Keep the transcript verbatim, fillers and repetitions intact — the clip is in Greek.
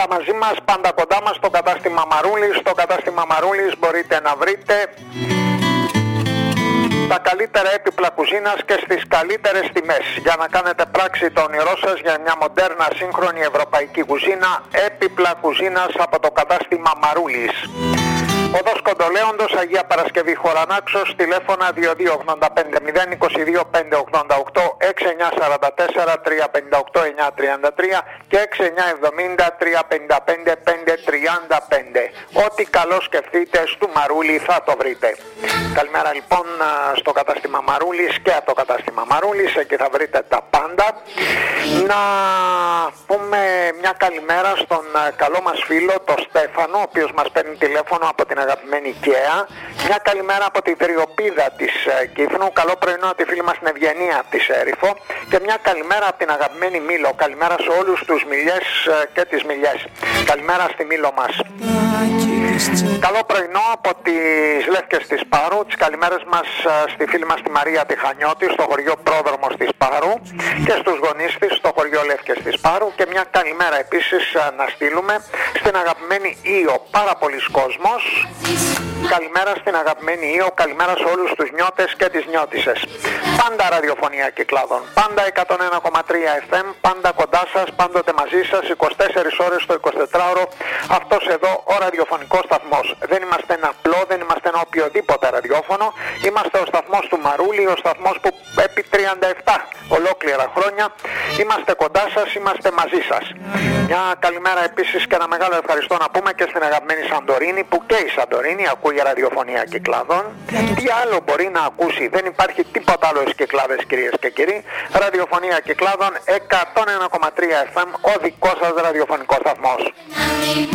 Μαζί μας, πάντα κοντά μας, στο κατάστημα Μαρούλης. Στο κατάστημα Μαρούλης μπορείτε να βρείτε τα καλύτερα έπιπλα κουζίνας και στις καλύτερες τιμές. Για να κάνετε πράξη το όνειρό σας για μια μοντέρνα, σύγχρονη ευρωπαϊκή κουζίνα, έπιπλα κουζίνας από το κατάστημα Μαρούλης. Οδός Κοντολέοντος, Αγία Παρασκευή Χωρανάξος, τηλέφωνα δύο δύο ογδόντα πέντε μηδέν είκοσι δύο πεντακόσια ογδόντα οκτώ, έξι εννιά τέσσερα τέσσερα τρία πέντε οκτώ εννιά τρία τρία και έξι εννιά εβδομήντα τρία πέντε πέντε πέντε τρία πέντε. Ό,τι καλό σκεφτείτε στο Μαρούλη θα το βρείτε. Καλημέρα λοιπόν στο κατάστημα Μαρούλης και από το κατάστημα Μαρούλης, εκεί θα βρείτε τα πάντα. Να πούμε μια καλημέρα στον καλό μας φίλο, τον Στέφανο, ο οποίος μας παίρνει τηλέφωνο από την αγαπημένη Καία. Μια καλημέρα από τη Τριοπίδα της Κύθνου. Καλό πρωινό από τη φίλη μας την Ευγενία από τη Σέριφο. Και μια καλημέρα από την αγαπημένη Μήλο. Καλημέρα σε όλους τους Μιλιές και τις Μιλιές. Καλημέρα στη Μήλο μας. Καλό πρωινό από τις Λεύκες της Πάρου. Τις καλημέρες μας στη φίλη μας τη Μαρία τη Χανιώτη, στο χωριό Πρόδρομος της Πάρου, και στους γονείς της στο χωριό Λεύκες της Πάρου. Και μια καλημέρα επίσης να στείλουμε στην αγαπημένη Ήο. Πάρα πολλοί κόσμος. Καλημέρα στην αγαπημένη Ήο, καλημέρα σε όλους τους νιώτες και τις νιώτισσες. Πάντα ραδιοφωνία Κυκλάδων, πάντα εκατόν ένα κόμμα τρία εφ εμ, πάντα κοντά σας, πάντοτε μαζί σας, είκοσι τέσσερις ώρες το εικοσιτετράωρο. Αυτός εδώ ο ραδιοφωνικός σταθμός. Δεν είμαστε ένα απλό, δεν είμαστε ένα οποιοδήποτε ραδιόφωνο. Είμαστε ο σταθμός του Μαρούλη, ο σταθμός που επί τριάντα επτά ολόκληρα χρόνια είμαστε κοντά σας, είμαστε μαζί σας. Μια καλημέρα επίσης και ένα μεγάλο ευχαριστώ να πούμε και στην αγαπημένη Σαντορίνη, που και η Σαντορίνη ακούει ραδιοφωνία Κυκλάδων. Τι άλλο μπορεί να ακούσει, δεν υπάρχει τίποτα άλλο στις Κυκλάδες, κυρίες και κύριοι. Ραδιοφωνία Κυκλάδων εκατόν ένα κόμμα τρία εφ εμ, ο δικός σας ραδιοφωνικός σταθμός.